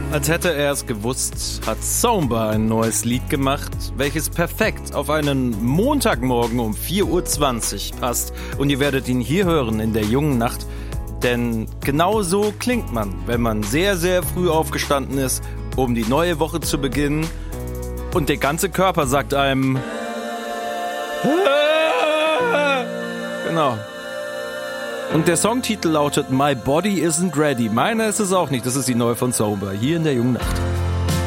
Als hätte er es gewusst, hat Zomba ein neues Lied gemacht, welches perfekt auf einen Montagmorgen um 4:20 Uhr passt. Und ihr werdet ihn hier hören in der jungen Nacht. Denn genau so klingt man, wenn man sehr, sehr früh aufgestanden ist, um die neue Woche zu beginnen. Und der ganze Körper sagt einem... Genau. Und der Songtitel lautet My Body Isn't Ready. Meiner ist es auch nicht. Das ist die neue von Zomba. Hier in der jungen Nacht.